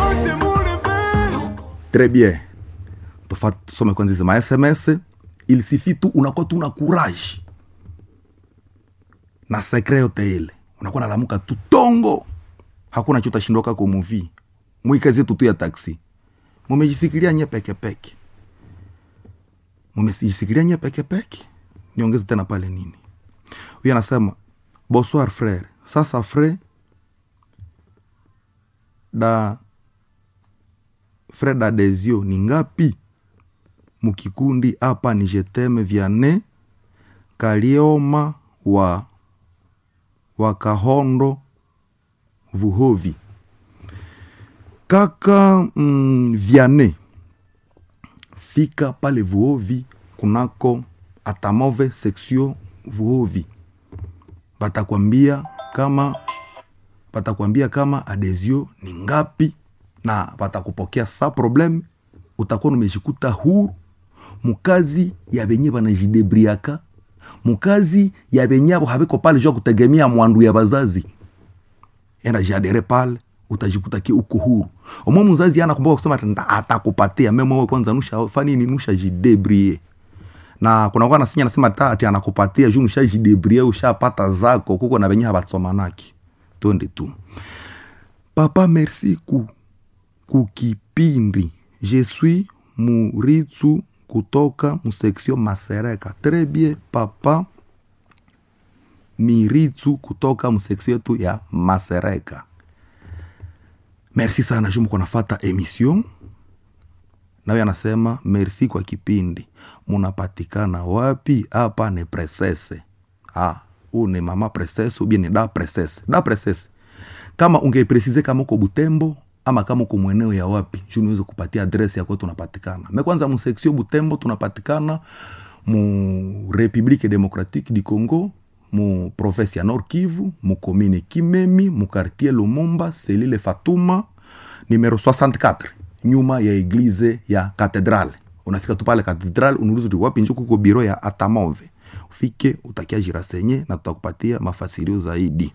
Très bien. Tusome kwanza hizi ma SMS. Il suffit tu unakuwa tu na courage. Na secret yote ile. Unakuwa nalamuka tu tongo. Hakuna chuta shindoka kwa movie. Mwikaze tu ya taxi. Mumejisikilia nye peke peke. Mumejisikilia nye peke peke. Niongeze tena pale nini? Huyu anasema, bonsoir frère. Sasa frère d'adhesio ni ngapi? Mukikundi hapa ni jeteme Vianney Kalioma wa Kahondo Vuhovi. Kaka Vianney, fika pale Vuhovi kunako Atamove section Vuhovi. Batakwambia kama adhesio ni ngapi na batakupokea sa problem. Utakuwa umejikuta huru mukazi ya benye banajidebriaka, mukazi ya benye abo habiko pale jo kutegemea mwandu ya bazazi. Enda jadere pale utajikuta ki uko huru. Omo mzazi anakumbuka kusema atakupatia memo wewe kwanza nusha fani ni nusha jidebrie. Na kuna kwa nasinya nasema ati anakupatia juu nusha jidebrie ushapata zako kuko na benye habatsomanaki. Twende tu. Papa merci kukipindi. Je suis Muritsu kutoka section Masereka. Très bien papa Miritsu kutoka section yetu ya Masereka. Merci sana jumu kwa nafata emission. Nawe anasema merci kwa kipindi. Munapatikana wapi? Hapa ni Presese. Une mama Presese ubie ni da Presese. Da Presese. Kama ungepresize kama uko Butembo ama kama uko mweneo ya wapi, juu niweze kupatia address ya kwetu tunapatikana. Kwanza mu section Butembo tunapatikana mu République démocratique du Congo, mu province ya Nord Kivu, mu commune Kimemi, mu quartier Lumumba, cellule Fatuma, numero 64, nyuma ya eglise ya Cathedrale. Unafika tu pale Cathedrale, unulizo tu wapi njoo kuko biro ya Atamove. Ufike utakia jirasenye na tutakupatia mafasirio zaidi.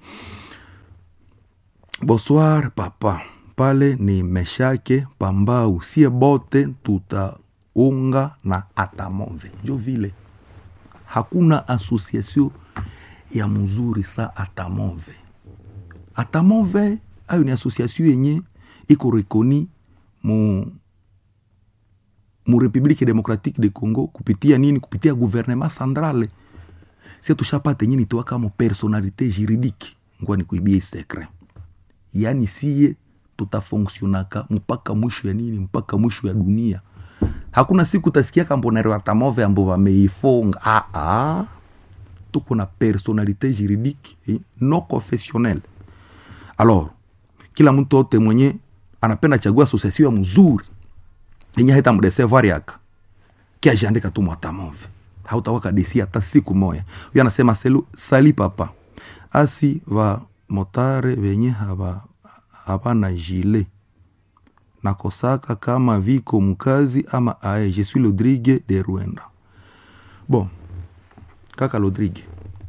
Bonsoir papa. Pale ni Meshake Pambau. Sie bote tutaunga na Atamove. Jo vile. Hakuna association ya mzuri sa Atamove. Atamove ayo ni association yenye iko rekoni mu République démocratique de Congo kupitia nini? Kupitia gouvernement central. Si tushapata nini toa kama personnalité juridique. Ngwani kuibia secret. Yani siye tutafonksionaka mpaka mwisho ya nini? Mpaka mwisho ya dunia. Hakuna siku utasikia kamponere wa Atamove ambo wameifonga. Tuko na personnalité juridique non confessionnelle. Alors, kila mtu wote mwenye anapenda chagua association ya mzuri yenye haita mdesevoir yaka kia jiandika tu Atamove. Hautawaka desi hata siku moja. Huyu anasema sali papa. Asi va motare venye hapana jile. Nakosaka kama viko mkazi ama ae. Je suis Rodrigue de Rwanda. Bon. Kaka Rodrigue.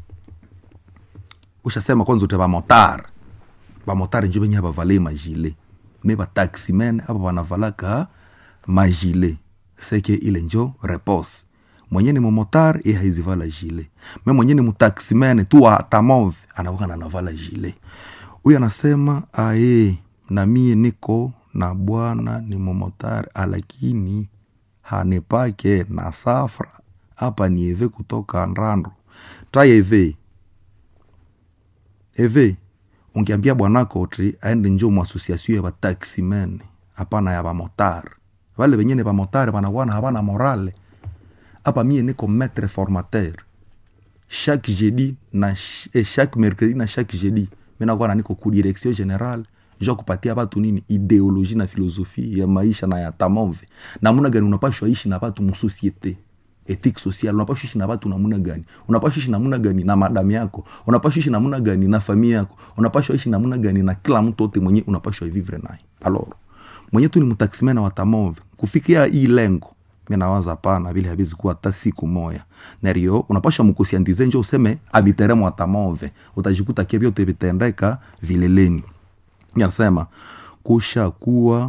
Ushasema kwanza uta ba motar. Ba motar njo benye bavale majile. Me ba taximen hapa wanavalaka majile. Seke ile njo repose. Mwenye ni motar haizivala jile. Me mwenye ni mutaximen tu wa Atamove anakuwa anavala jile. Huyu anasema na mie niko na bwana ni momotari alakini hanepake na safra hapa ni Eve kutoka Nrando. Try Eve ungeambia bwanako otri aende njoo mu association ya ba taximen hapana ya ba motar. Wale wenyewe ba motar wanakuwa habana morale. Hapa mie niko maître formateur. Chaque jeudi na chaque mercredi na chaque jeudi mena kwa niko ku direction générale jo kupatia watu nini ideologie na philosophie ya maisha na ya Atamove. Namuna gani unapashwa ishi na watu mu société ethique sociale, unapashwa ishi na watu namuna gani? Unapashwa ishi namuna gani na madam yako? Unapashwa ishi namuna gani na familia yako? Unapashwa ishi namuna gani na kila mtu wote mwenye unapashwa vivre naye? Alors, mwenye tu ni mtaximena wa Atamove kufikia hii lengo mimi nawaza hapana vile habizi kuwa hata siku moja. Nario unapasha mkusiandize njo useme abiteremo Atamove. Utajikuta kebyo tebitendeka vileleni. Ninasema kusha kuwa.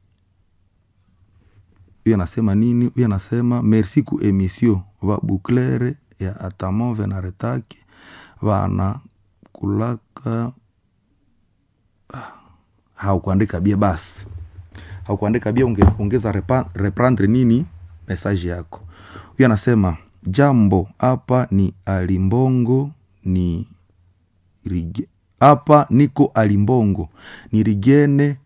Huyo anasema nini? Huyo anasema merci ku emission va buklere ya atamove na retake vana kulaka. Haukuandika bia basi. Haukuandika bia, ongeza reprendre nini message yako. Huyo anasema jambo hapa ni alimbongo ni hapa niko alimbongo ni rigene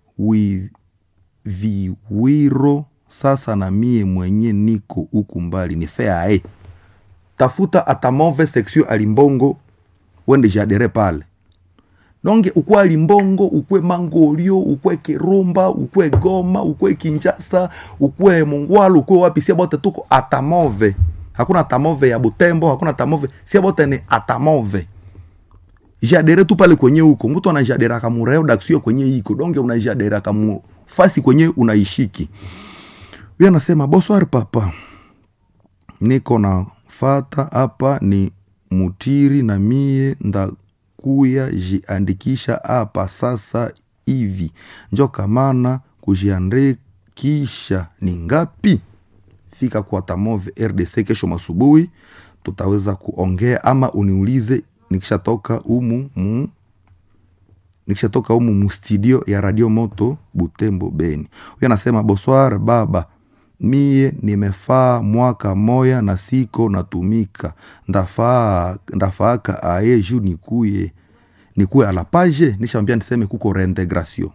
viwiro sasa na mie mwenye niko huku mbali ni fea tafuta atamove section alimbongo wende jadere pale. Nonge ukwe alimbongo, ukwe Mangolio, ukwe Kirumba, ukwe Goma, ukwe Kinshasa, ukwe Mungwalu, ukwe wapi, siya bote tuko atamove. Hakuna atamove ya Butembo, hakuna atamove, siya bote ni atamove. Jadere tu pale kwenye huko, mtu anajadera kama reo daksio kwenye hiko, donge unajadera kama fasi kwenye unaishiki. Huyo anasema bonsoir papa. Niko na fata hapa ni Mutiri na mie ndakuya jiandikisha hapa sasa hivi. Njo kamana kujiandikisha ni ngapi? Fika kwa Tamove RDC kesho masubuhi, tutaweza kuongea ama uniulize nikishatoka humu mu studio ya Radio Moto Butembo Beni. Huyo anasema bonsoir baba. Mie nimefaa mwaka moya na siko natumika. Ndafaaka aye ju nikuye ala page. Nishambia niseme kuko reintegration.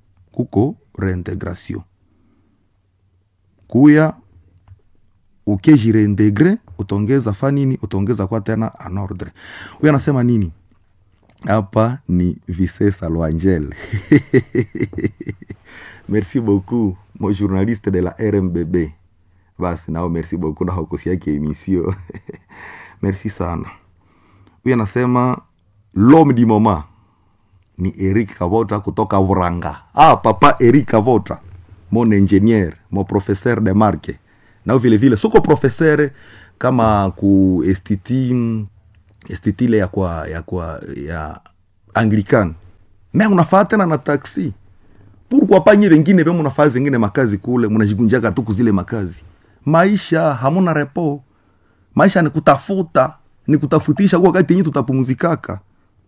Kuya ukeji reintegre utongeza fanini, utongeza kwa tena en ordre. Huyo anasema nini? Hapa ni Vicesa Loangel. Merci beaucoup mon journaliste de la RMBB. Basi nao merci beaucoup na hakosi yake emission. Merci sana. Huyo anasema l'homme du moment ni Eric Kavota kutoka Uranga. Papa Eric Kavota, mon ingénieur, mon professeur de marque. Na vile soko professeur kama ku estitile ya Anglican. Mais unafaa tena na taxi. Pourquoi pas nyinyi wengine pia mnafaa zingine makazi kule, mnajigunjaga tu kuzile makazi. Maisha hamuna repo. Maisha ni kutafuta, ni kutafutisha kwa wakati yenyewe tutapumzikaka.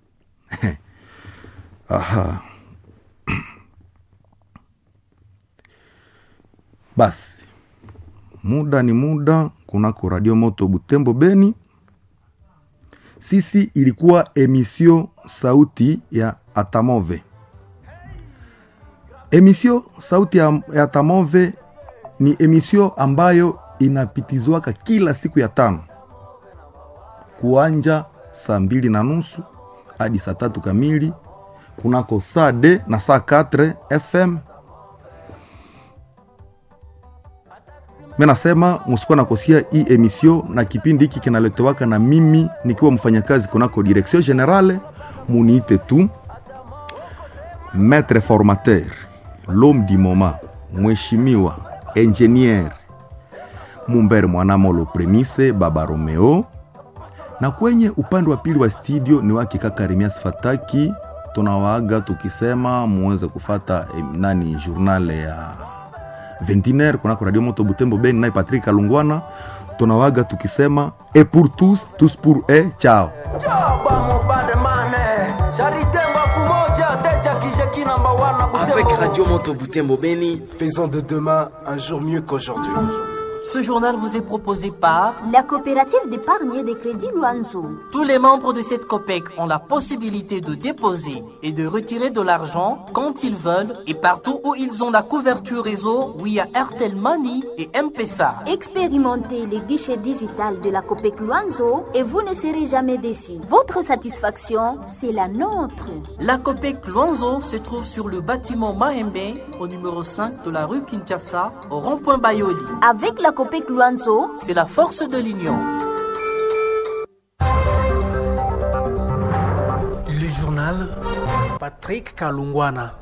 Aha. Basi. Muda ni muda kunako Radio Moto Butembo Beni. Sisi ilikuwa emission sauti ya Atamove. Emission sauti ya Atamove ni emission ambayo inapitizwaka kila siku ya 5. Kuanja 2:30 hadi 3 kamili kunako saa D na saa 4 FM. Menasema musikuwa nakosia hii emission na kipindi hiki kinaletewaka na mimi nikiwa mfanyakazi kunako Direction Generale, muniite tu maître formateur, l'homme du moment, mheshimiwa engineer Mumbere Mwanamolo Premise Baba Romeo. Na kwenye upande wa pili wa studio ni wake kaka Remias Fataki. Tunawaaga tukisema muweze kufata journal ya 21h kunako Radio Moto Butembo Beni na Patrick Alungwana. Tunawaga tukisema et pour tous, tous pour eux, ciao. Avec Radio Moto Butembo Beni, faisons de demain un jour mieux qu'aujourd'hui. Ce journal vous est proposé par la coopérative d'épargne et de crédit Luanzo. Tous les membres de cette COPEC ont la possibilité de déposer et de retirer de l'argent quand ils veulent et partout où ils ont la couverture réseau via Airtel Money et M-Pesa. Expérimentez les guichets digital de la COPEC Luanzo et vous ne serez jamais déçus. Votre satisfaction, c'est la nôtre. La COPEC Luanzo se trouve sur le bâtiment Mahembe au numéro 5 de la rue Kinshasa au rond-point Bayoli. Avec la COPEC Luanzo, c'est la force de l'union. Le journal Patrick Kalungwana.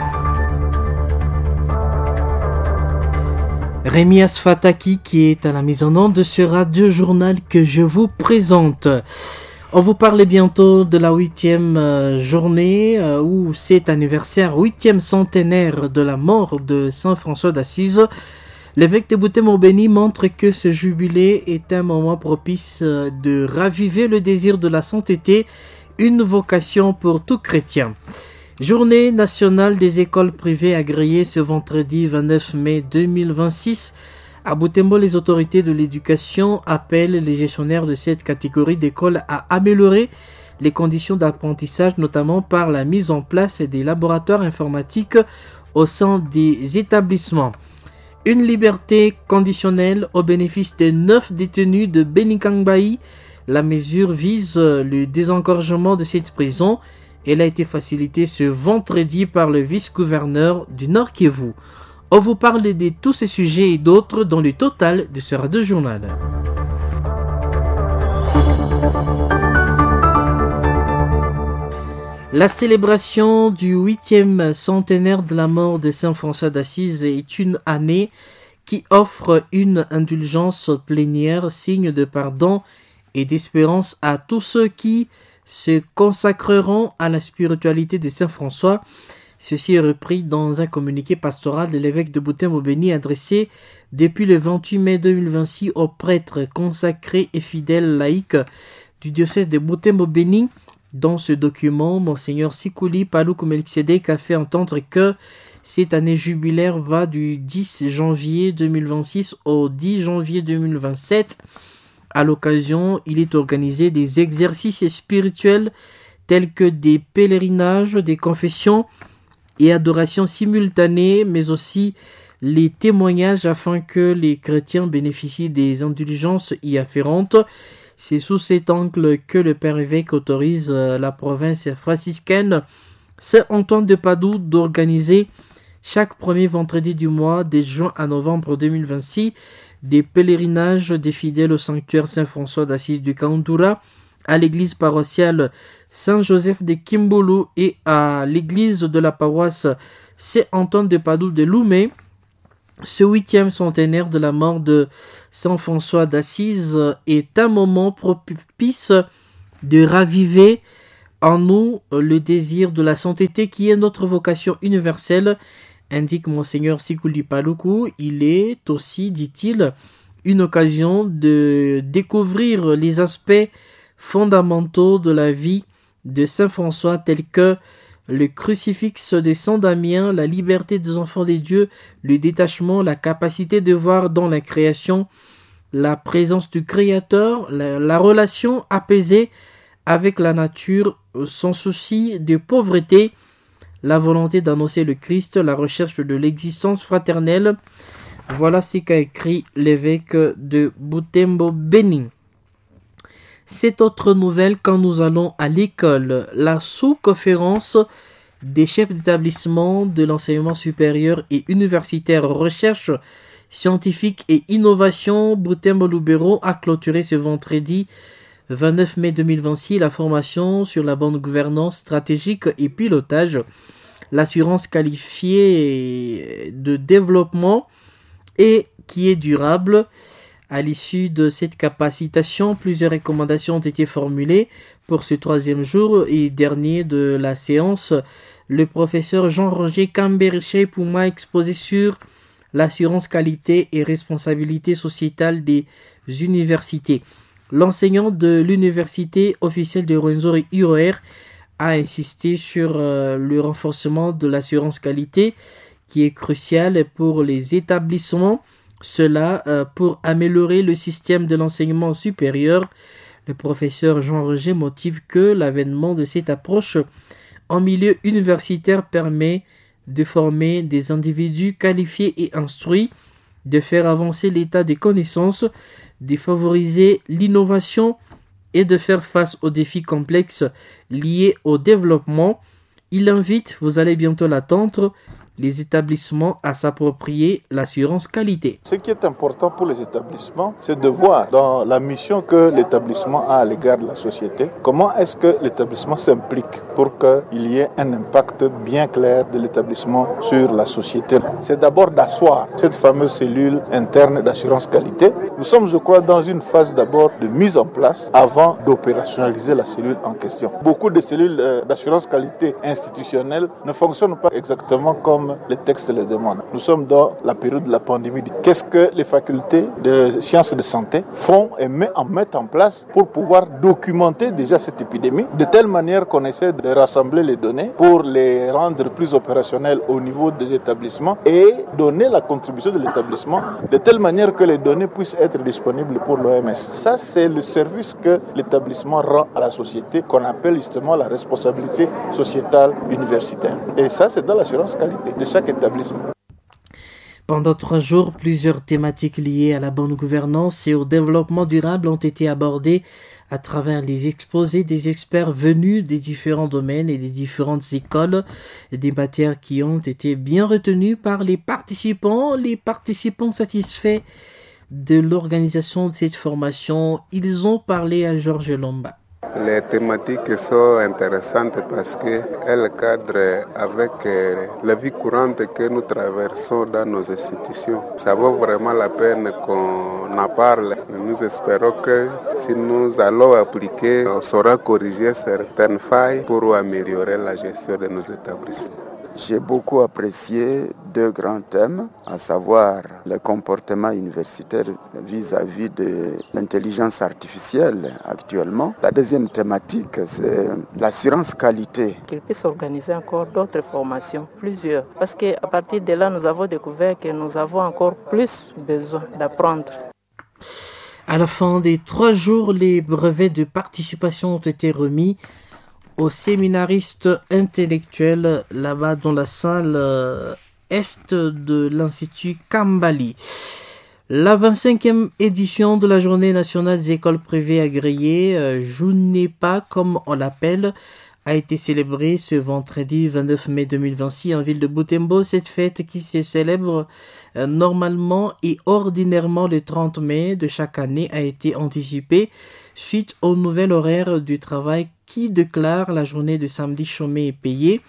Remias Fataki qui est à la mise en onde de ce radio journal que je vous présente. On vous parle bientôt de la 8e journée ou cet anniversaire, 8e centenaire de la mort de Saint François d'Assise. L'évêque de Butembo-Beni montre que ce jubilé est un moment propice de raviver le désir de la sainteté, une vocation pour tout chrétien. Journée nationale des écoles privées agréées ce vendredi 29 mai 2026. À Butembo, les autorités de l'éducation appellent les gestionnaires de cette catégorie d'écoles à améliorer les conditions d'apprentissage, notamment par la mise en place des laboratoires informatiques au sein des établissements. Une liberté conditionnelle au bénéfice des 9 détenus de Benikangbaï. La mesure vise le désengorgement de cette prison. Elle a été facilitée ce vendredi par le vice-gouverneur du Nord Kivu. On vous parle de tous ces sujets et d'autres dans le total de ce radio journal. La célébration du 8e centenaire de la mort de Saint François d'Assise est une année qui offre une indulgence plénière, signe de pardon et d'espérance à tous ceux qui se consacreront à la spiritualité de Saint François. Ceci est repris dans un communiqué pastoral de l'évêque de Butembo-Beni adressé depuis le 28 mai 2026 aux prêtres consacrés et fidèles laïcs du diocèse de Butembo-Beni. Dans ce document, Monseigneur Sikuli Paluku Melchizedek a fait entendre que cette année jubilaire va du 10 janvier 2026 au 10 janvier 2027. À l'occasion, il est organisé des exercices spirituels tels que des pèlerinages, des confessions et adorations simultanées, mais aussi les témoignages afin que les chrétiens bénéficient des indulgences y afférentes. C'est sous cet angle que le Père évêque autorise la province franciscaine Saint-Antoine de Padoue d'organiser chaque premier vendredi du mois de juin à novembre 2026 des pèlerinages des fidèles au sanctuaire Saint-François d'Assise du Kauntura, à l'église paroissiale Saint-Joseph de Kimbulu et à l'église de la paroisse Saint-Antoine de Padoue de Loumé. Ce 8e centenaire de la mort de Saint François d'Assise est un moment propice de raviver en nous le désir de la sainteté qui est notre vocation universelle, indique Monseigneur Sikuli Paluku. Il est aussi, dit-il, une occasion de découvrir les aspects fondamentaux de la vie de Saint François tels que le crucifix de Saint Damien, la liberté des enfants des dieux, le détachement, la capacité de voir dans la création la présence du Créateur, la relation apaisée avec la nature sans souci de pauvreté, la volonté d'annoncer le Christ, la recherche de l'existence fraternelle. Voilà ce qu'a écrit l'évêque de Butembo-Beni. Cette autre nouvelle, quand nous allons à l'école, la sous-conférence des chefs d'établissement de l'enseignement supérieur et universitaire recherche scientifique et innovation Butembo-Lubero a clôturé ce vendredi 29 mai 2026 la formation sur la bonne gouvernance stratégique et pilotage, l'assurance qualifiée de développement et qui est durable. À l'issue de cette capacitation, plusieurs recommandations ont été formulées pour ce 3e jour et dernier de la séance. Le professeur Jean-Roger Camberché Pouma exposé sur l'assurance qualité et responsabilité sociétale des universités. L'enseignant de l'université officielle de Rwenzori IOR a insisté sur le renforcement de l'assurance qualité qui est crucial pour les établissements. Cela pour améliorer le système de l'enseignement supérieur. Le professeur Jean-Roger motive que l'avènement de cette approche en milieu universitaire permet de former des individus qualifiés et instruits, de faire avancer l'état des connaissances, de favoriser l'innovation et de faire face aux défis complexes liés au développement. Il invite, vous allez bientôt l'attendre, les établissements à s'approprier l'assurance qualité. Ce qui est important pour les établissements, c'est de voir dans la mission que l'établissement a à l'égard de la société, comment est-ce que l'établissement s'implique pour qu'il y ait un impact bien clair de l'établissement sur la société. C'est d'abord d'asseoir cette fameuse cellule interne d'assurance qualité. Nous sommes, je crois, dans une phase d'abord de mise en place avant d'opérationnaliser la cellule en question. Beaucoup de cellules d'assurance qualité institutionnelles ne fonctionnent pas exactement comme les textes le demandent. Nous sommes dans la période de la pandémie. Qu'est-ce que les facultés de sciences de santé font et mettent en place pour pouvoir documenter déjà cette épidémie de telle manière qu'on essaie de rassembler les données pour les rendre plus opérationnelles au niveau des établissements et donner la contribution de l'établissement de telle manière que les données puissent être disponibles pour l'OMS. Ça, c'est le service que l'établissement rend à la société qu'on appelle justement la responsabilité sociétale universitaire. Et ça, c'est dans l'assurance qualité de chaque établissement. Pendant 3 jours, plusieurs thématiques liées à la bonne gouvernance et au développement durable ont été abordées à travers les exposés des experts venus des différents domaines et des différentes écoles, des matières qui ont été bien retenues par les participants satisfaits de l'organisation de cette formation. Ils ont parlé à Georges Lomba. Les thématiques sont intéressantes parce qu'elles cadrent avec la vie courante que nous traversons dans nos institutions. Ça vaut vraiment la peine qu'on en parle. Nous espérons que si nous allons appliquer, on saura corriger certaines failles pour améliorer la gestion de nos établissements. J'ai beaucoup apprécié 2 grands thèmes, à savoir le comportement universitaire vis-à-vis de l'intelligence artificielle actuellement. La deuxième thématique, c'est l'assurance qualité. Qu'ils puissent organiser encore d'autres formations, plusieurs. Parce qu'à partir de là, nous avons découvert que nous avons encore plus besoin d'apprendre. À la fin des 3 jours, les brevets de participation ont été remis aux séminaristes intellectuels là-bas dans la salle est de l'Institut Kambali. La 25e édition de la Journée nationale des écoles privées agréées, JOUNEPA comme on l'appelle, a été célébrée ce vendredi 29 mai 2026 en ville de Butembo. Cette fête qui se célèbre normalement et ordinairement le 30 mai de chaque année a été anticipée suite au nouvel horaire du travail qui déclare la journée de samedi chômé et payé.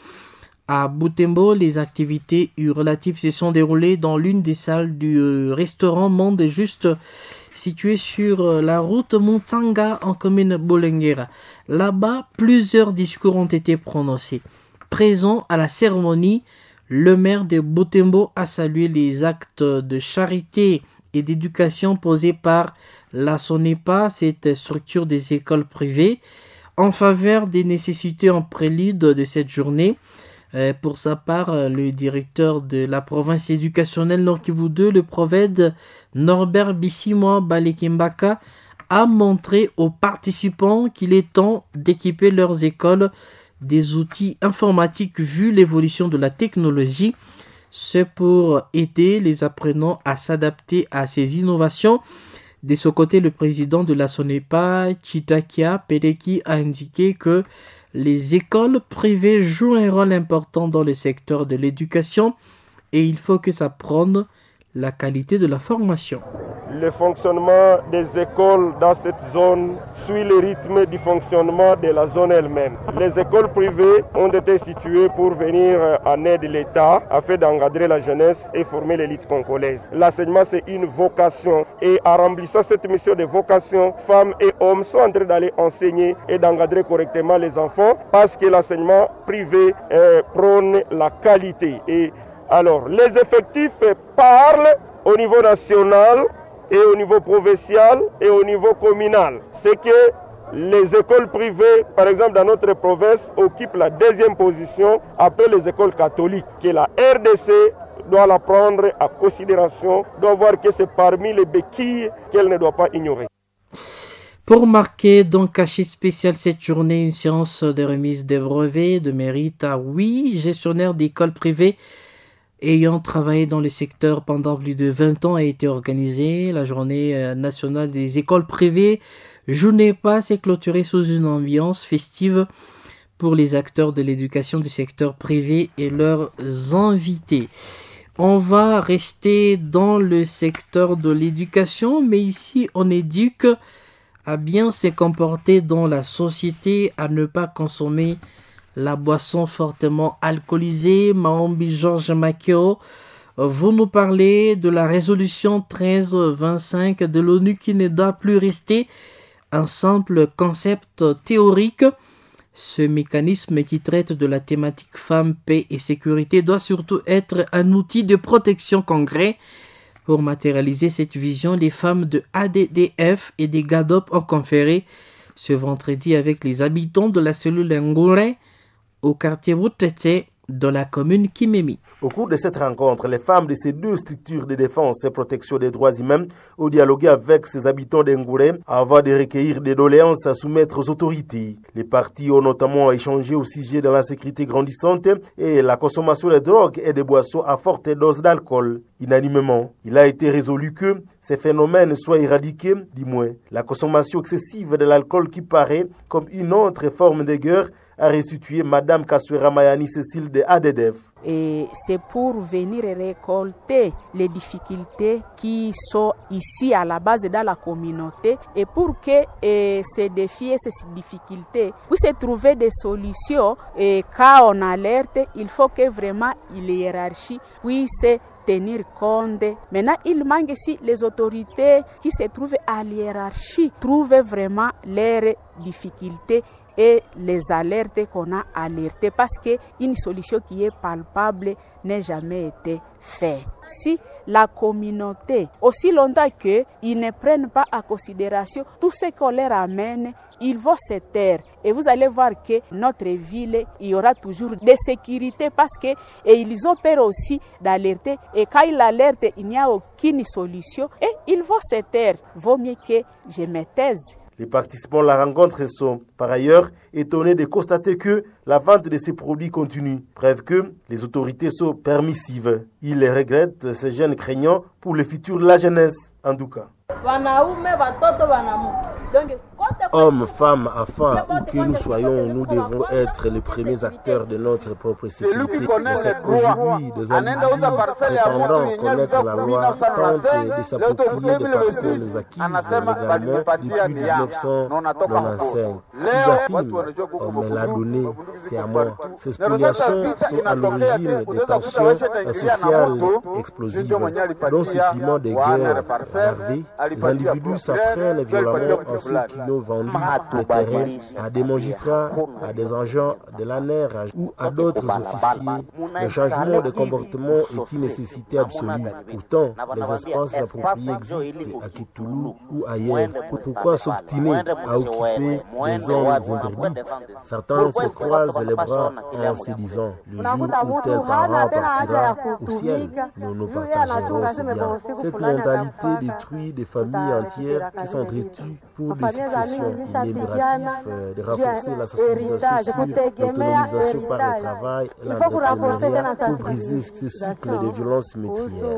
À Butembo, les activités relatives se sont déroulées dans l'une des salles du restaurant Monde Juste, situé sur la route Mutsanga en commune Bolenguera. Là-bas, plusieurs discours ont été prononcés. Présent à la cérémonie, le maire de Butembo a salué les actes de charité et d'éducation posés par la SONEPA, cette structure des écoles privées, en faveur des nécessités en prélude de cette journée. Pour sa part, le directeur de la province éducationnelle Nord Kivu 2, le PROVED, Norbert Bissimoa Balekimbaka, a montré aux participants qu'il est temps d'équiper leurs écoles des outils informatiques vu l'évolution de la technologie. C'est pour aider les apprenants à s'adapter à ces innovations. De son côté, le président de la SONEPA, Chitakia Peleki, a indiqué que les écoles privées jouent un rôle important dans le secteur de l'éducation et il faut que ça prenne la qualité de la formation. Le fonctionnement des écoles dans cette zone suit le rythme du fonctionnement de la zone elle-même. Les écoles privées ont été situées pour venir en aide de l'État afin d'encadrer la jeunesse et former l'élite congolaise. L'enseignement, c'est une vocation et en remplissant cette mission de vocation, femmes et hommes sont en train d'aller enseigner et d'encadrer correctement les enfants parce que l'enseignement privé prône la qualité. Et alors, les effectifs parlent au niveau national et au niveau provincial et au niveau communal. C'est que les écoles privées, par exemple dans notre province, occupent la 2e position après les écoles catholiques, que la RDC doit la prendre en considération, doit voir que c'est parmi les béquilles qu'elle ne doit pas ignorer. Pour marquer dans Cachet spécial cette journée, une séance de remise des brevets de mérite à 8 gestionnaires d'écoles privées ayant travaillé dans le secteur pendant plus de 20 ans a été organisée. La journée nationale des écoles privées JOUNEPA s'est clôturée sous une ambiance festive pour les acteurs de l'éducation du secteur privé et leurs invités. On va rester dans le secteur de l'éducation, mais ici on éduque à bien se comporter dans la société, à ne pas consommer la boisson fortement alcoolisée. Maombi Georges Makio, vous nous parlez de la résolution 1325 de l'ONU qui ne doit plus rester un simple concept théorique. Ce mécanisme qui traite de la thématique femmes, paix et sécurité doit surtout être un outil de protection concret. Pour matérialiser cette vision, les femmes de ADDF et des GADOP ont conféré ce vendredi avec les habitants de la cellule Ngouré au quartier Boutete de la commune Kimemi. Au cours de cette rencontre, les femmes de ces deux structures de défense et protection des droits humains ont dialogué avec ces habitants d'Engouré avant de recueillir des doléances à soumettre aux autorités. Les parties ont notamment échangé au sujet de l'insécurité grandissante et la consommation de drogues et de boissons à forte dose d'alcool. Unanimement, il a été résolu que ces phénomènes soient éradiqués, du moins la consommation excessive de l'alcool qui paraît comme une autre forme de guerre, a restitué Madame Kaswera Mayani Cécile de ADDF. Et c'est pour venir récolter les difficultés qui sont ici à la base dans la communauté et pour que ces défis et ces difficultés puissent trouver des solutions. Et quand on alerte, il faut que vraiment les hiérarchies puissent tenir compte. Maintenant, il manque ici les autorités qui se trouvent à l'hiérarchie, trouvent vraiment leurs difficultés et les alertes qu'on a alertées parce qu'une solution qui est palpable n'a jamais été faite. Si la communauté, aussi longtemps qu'ils ne prennent pas en considération tout ce qu'on leur amène, ils vont se taire. Et vous allez voir que notre ville, il y aura toujours des sécurités parce que et ils ont peur aussi d'alerter. Et quand ils alertent, il n'y a aucune solution et ils vont se taire. Vaut mieux que je me taise. Les participants à la rencontre sont par ailleurs étonnés de constater que la vente de ces produits continue, preuve que les autorités sont permissives. Ils les regrettent, ces jeunes craignants pour le futur de la jeunesse, en tout cas. Hommes, femmes, enfants, où que nous soyons, nous devons être les premiers acteurs de notre propre sécurité. Mais c'est qu'aujourd'hui, des individus prétendant connaître la loi tentent de s'approprier des parcelles acquises légalement depuis 1995. Ils affirment, on me l'a donné, c'est à moi. Ces spoliations sont à l'origine des tensions sociales explosives, dont ce climat de guerre larvé. Les individus s'apprennent violemment en ceux qui ont vendu le terrain à des magistrats, à des agents de l'ANER ou à d'autres officiers. Le changement de comportement est une nécessité absolue. Pourtant, les espaces appropriés existent à Kitoulou ou ailleurs. Pourquoi s'obstiner à occuper des zones interdites? Certains se croisent les bras en se disant, le jour où tel parent partira au ciel, nous partagerons ce bien. Cette mentalité détruit des familles entières qui s'entretuent pour des successions. Il est impératif de renforcer la sensibilisation sur l'autonomisation par le travail et l'entrepreneuriat pour briser ce cycle de violence meurtrière.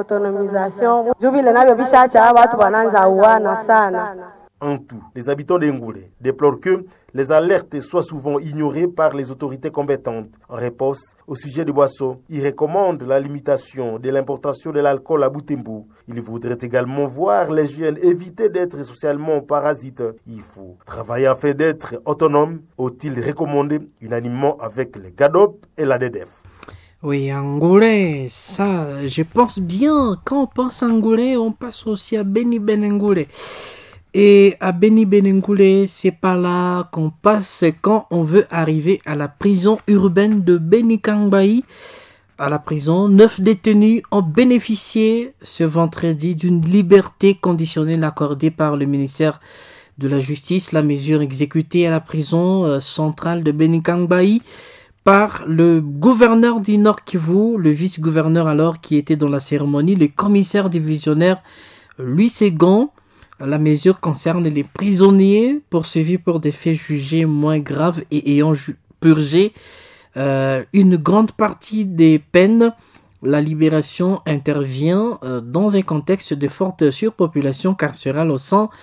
En tout, les habitants d'Engouré déplorent que les alertes soient souvent ignorées par les autorités compétentes. En réponse au sujet des boissons, ils recommandent la limitation de l'importation de l'alcool à Butembo. Ils voudraient également voir les jeunes éviter d'être socialement parasites. Il faut travailler afin d'être autonome, ont-ils recommandé unanimement avec les GADOP et la DDF. Oui, Ngouré, ça, je pense bien. Quand on pense à Ngouré, on passe aussi à Beni Benengouré. Et à Beni Benengouré, c'est par là qu'on passe quand on veut arriver à la prison urbaine de Beni Kangbaï. À la prison, 9 détenus ont bénéficié ce vendredi d'une liberté conditionnelle accordée par le ministère de la Justice. La mesure exécutée à la prison centrale de Beni Kangbaï par le gouverneur du Nord Kivu, le vice-gouverneur alors qui était dans la cérémonie, le commissaire divisionnaire Louis Ségon. La mesure concerne les prisonniers poursuivis pour des faits jugés moins graves et ayant purgé une grande partie des peines. La libération intervient dans un contexte de forte surpopulation carcérale au sein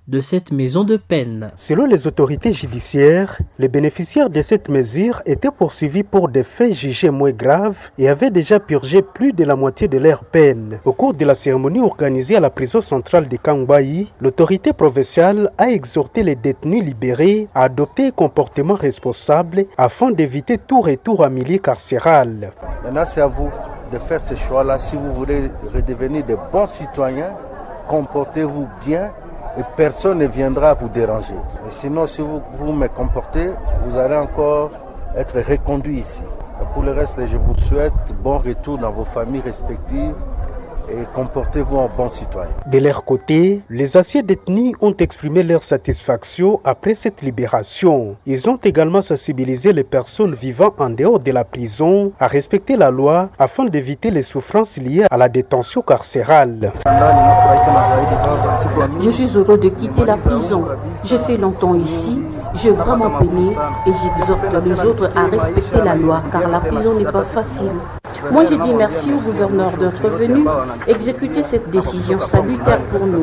de cette maison de peine. Selon les autorités judiciaires, les bénéficiaires de cette mesure étaient poursuivis pour des faits jugés moins graves et avaient déjà purgé plus de la moitié de leur peine. Au cours de la cérémonie organisée à la prison centrale de Kangbayi, l'autorité provinciale a exhorté les détenus libérés à adopter un comportement responsable afin d'éviter tout retour à milieu carcéral. Maintenant, c'est à vous de faire ce choix-là. Si vous voulez redevenir de bons citoyens, comportez-vous bien et personne ne viendra vous déranger. Et sinon, si vous me comportez, vous allez encore être reconduit ici. Et pour le reste, je vous souhaite bon retour dans vos familles respectives et comportez-vous en bon citoyen. De leur côté, les anciens détenus ont exprimé leur satisfaction après cette libération. Ils ont également sensibilisé les personnes vivant en dehors de la prison à respecter la loi afin d'éviter les souffrances liées à la détention carcérale. Je suis heureux de quitter la prison. J'ai fait longtemps ici. J'ai vraiment peiné et j'exhorte les autres à respecter la loi car la prison n'est pas facile. Moi, j'ai dit merci au gouverneur d'être venu exécuter cette décision salutaire pour nous.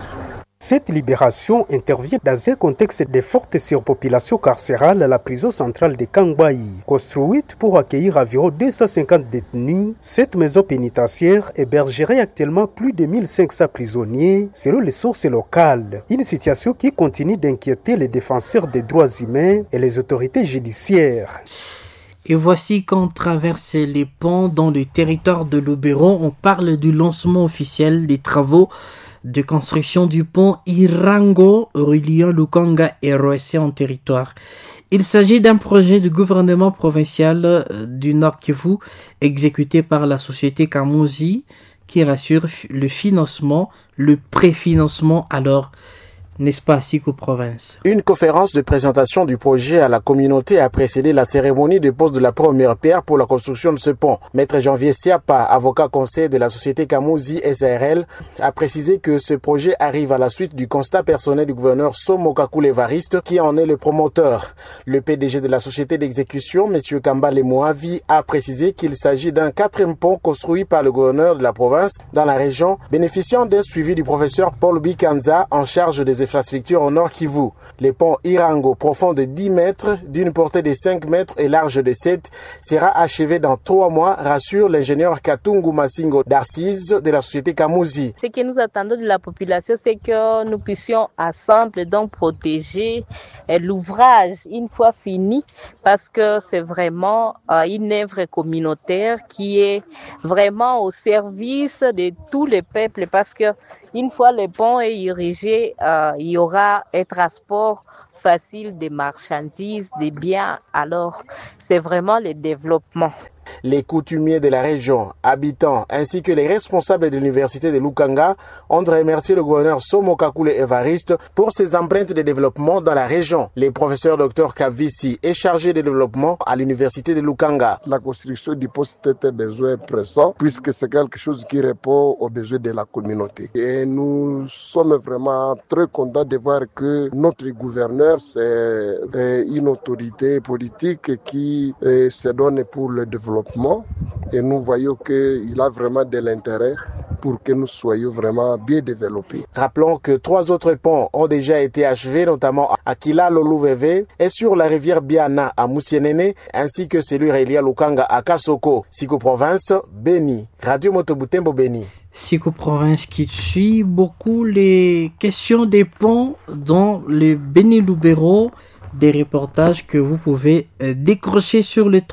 Cette libération intervient dans un contexte de forte surpopulation carcérale à la prison centrale de Kangbayi. Construite pour accueillir environ 250 détenus, cette maison pénitentiaire hébergerait actuellement plus de 1500 prisonniers selon les sources locales. Une situation qui continue d'inquiéter les défenseurs des droits humains et les autorités judiciaires. Et voici qu'on traverse les ponts dans le territoire de Lubero. On parle du lancement officiel des travaux de construction du pont Irango reliant Lukanga et Roessé en territoire. Il s'agit d'un projet du gouvernement provincial du Nord Kivu exécuté par la société Kamuzi qui rassure le financement, le préfinancement alors. N'est-ce pas, Siko Province? Une conférence de présentation du projet à la communauté a précédé la cérémonie de pose de la première pierre pour la construction de ce pont. Maître Janvier Siapa, avocat conseiller de la société Kamuzi SARL, a précisé que ce projet arrive à la suite du constat personnel du gouverneur Somo Kakule Evariste, qui en est le promoteur. Le PDG de la société d'exécution, M. Kambale Moavi, a précisé qu'il s'agit d'un 4e pont construit par le gouverneur de la province dans la région, bénéficiant d'un suivi du professeur Paul Bikanza en charge des infrastructures au Nord Kivu. Le pont Irango, profond de 10 mètres, d'une portée de 5 mètres et large de 7, sera achevé dans 3 mois, rassure l'ingénieur Katungu Masingo d'Arcise de la société Kamuzi. Ce que nous attendons de la population, c'est que nous puissions ensemble donc protéger l'ouvrage une fois fini, parce que c'est vraiment une œuvre communautaire qui est vraiment au service de tous les peuples, parce que une fois le pont est érigé, il y aura un transport facile des marchandises, des biens. Alors, c'est vraiment le développement. Les coutumiers de la région, habitants, ainsi que les responsables de l'université de Lukanga ont remercié le gouverneur Somo Kakule Evariste pour ses empreintes de développement dans la région. Le professeur Dr Kavisi est chargé de développement à l'université de Lukanga. La construction du poste est un besoin pressant puisque c'est quelque chose qui répond aux besoins de la communauté. Et nous sommes vraiment très contents de voir que notre gouverneur, c'est une autorité politique qui se donne pour le développement. Et nous voyons qu'il a vraiment de l'intérêt pour que nous soyons vraiment bien développés. Rappelons que 3 autres ponts ont déjà été achevés, notamment à Kila-Loluveve et sur la rivière Biana à Moussienene, ainsi que celui reliant Lukanga à Kasoko. Siko Province, Beni. Radio Moto Butembo, Beni. Siko Province qui suit beaucoup les questions des ponts dans le Beni-Lubero. Des reportages que vous pouvez décrocher sur le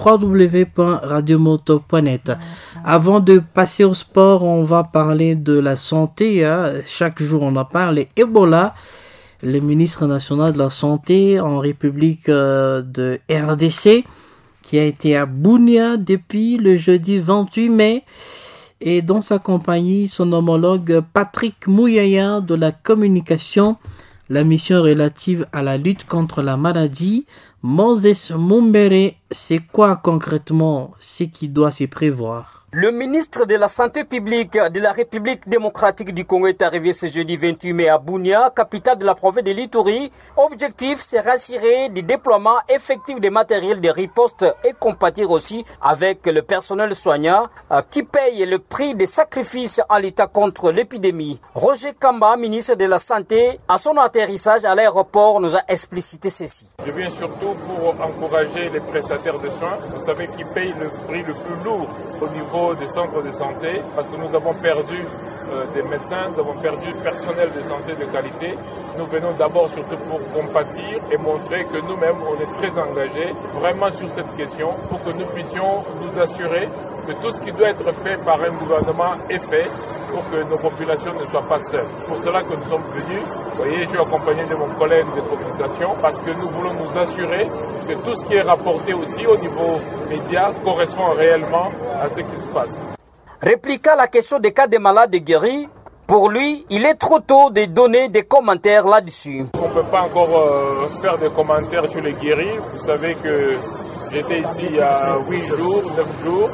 www.radiomoto.net. Avant de passer au sport, on va parler de la santé. Chaque jour, on en parle. Ebola, le ministre national de la Santé en République de RDC, qui a été à Bunia depuis le jeudi 28 mai. Et dans sa compagnie, son homologue Patrick Mouyaya de la communication, la mission relative à la lutte contre la maladie Moses Mumbere, c'est quoi concrètement ce qui doit se prévoir? Le ministre de la Santé publique de la République démocratique du Congo est arrivé ce jeudi 28 mai à Bunia, capitale de la province de l'Ituri. Objectif, c'est rassurer du déploiement effectif des matériels de riposte et compatir aussi avec le personnel soignant qui paye le prix des sacrifices en l'état contre l'épidémie. Roger Kamba, ministre de la Santé, à son atterrissage à l'aéroport, nous a explicité ceci. Je viens surtout pour encourager les prestataires de soins. Vous savez qu'ils payent le prix le plus lourd au niveau des centres de santé, parce que nous avons perdu des médecins, nous avons perdu du personnel de santé de qualité. Nous venons d'abord surtout pour compatir et montrer que nous-mêmes, on est très engagés vraiment sur cette question pour que nous puissions nous assurer que tout ce qui doit être fait par un gouvernement est fait pour que nos populations ne soient pas seules. Pour cela que nous sommes venus, vous voyez, je suis accompagné de mon collègue de communication parce que nous voulons nous assurer que tout ce qui est rapporté aussi au niveau média correspond réellement à ce qui se passe. Répliquant la question des cas de malades guéris, pour lui, il est trop tôt de donner des commentaires là-dessus. On ne peut pas encore faire des commentaires sur les guéris. Vous savez que j'étais ici il y a 8 jours, 9 jours,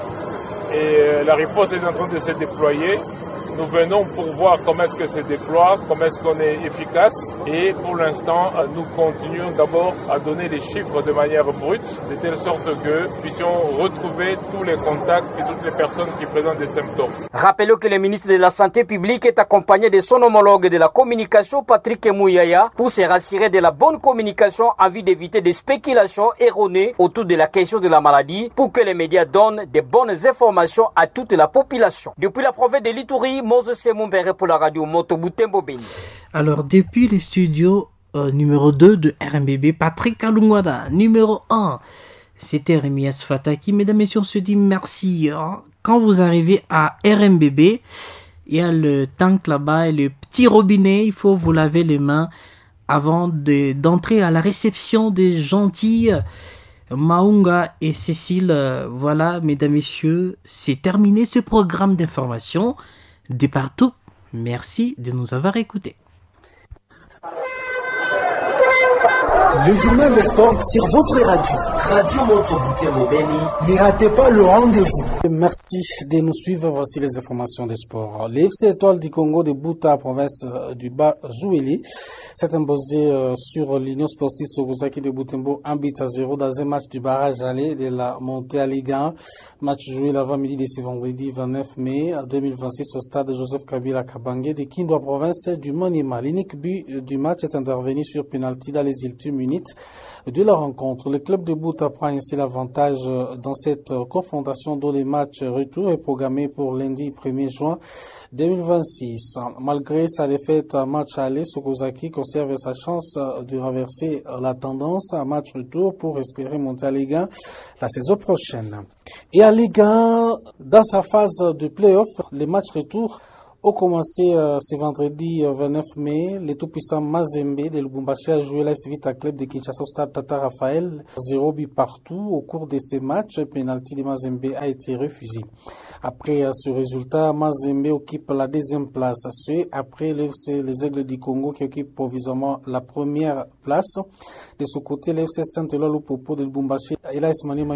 et la réponse est en train de se déployer. Nous venons pour voir comment est-ce que se déploie, comment est-ce qu'on est efficace. Et pour l'instant, nous continuons d'abord à donner des chiffres de manière brute, de telle sorte que nous puissions retrouver tous les contacts et toutes les personnes qui présentent des symptômes. Rappelons que le ministre de la Santé publique est accompagné de son homologue de la communication, Patrick Mouyaya, pour se rassurer de la bonne communication en vue d'éviter des spéculations erronées autour de la question de la maladie, pour que les médias donnent de bonnes informations à toute la population. Depuis la province de l'Ituri, Moses Mumbere pour la radio Moto Butembo Beni. Alors, depuis les studios numéro 2 de RMBB, Patrick Kalungwada, numéro 1, c'était Rémias Fataki. Mesdames et messieurs, on se dit merci. Quand vous arrivez à RMBB, il y a le tank là-bas et le petit robinet, il faut vous laver les mains avant d'entrer à la réception des gentils Maunga et Cécile. Voilà, mesdames et messieurs, c'est terminé ce programme d'information de partout. Merci de nous avoir écoutés. Le journal des sports sur votre radio. Radio Moto Butembo Beni. Ne ratez pas le rendez-vous. Merci de nous suivre. Voici les informations des sports. L'FC Étoile du Congo de Buta, province du Bas-Zouéli, s'est imposé sur l'Union sportive Sogozaki de Butembo 1-0 dans un match du barrage aller de la montée à Ligue 1. Match joué l'avant-midi de ce vendredi 29 mai 2026 au stade Joseph Kabila Kabange de Kindoua, province du Maniema. L'unique but du match est intervenu sur penalty dans les ultimes minutes de la rencontre. Le club de Buta prend ainsi l'avantage dans cette confrontation dont le match retour est programmé pour lundi 1er juin 2026. Malgré sa défaite à match aller, Sokozaki conserve sa chance de renverser la tendance à match retour pour espérer monter à Ligue 1 la saison prochaine. Et à Ligue 1, dans sa phase de play-off, les matchs retour ont commencé ce vendredi 29 mai. Le tout-puissant Mazembe de Lubumbashi a joué l'AS Vita Club de Kinshasa au stade Tata Raphaël. 0 but partout. Au cours de ces matchs, le penalty de Mazembe a été refusé. Après ce résultat, Mazembe occupe la deuxième place. C'est après l'FC Les Aigles du Congo qui occupe provisoirement la première place. De ce côté, l'FC Saint-Éloi Lupopo de Lubumbashi et l'AS Maniema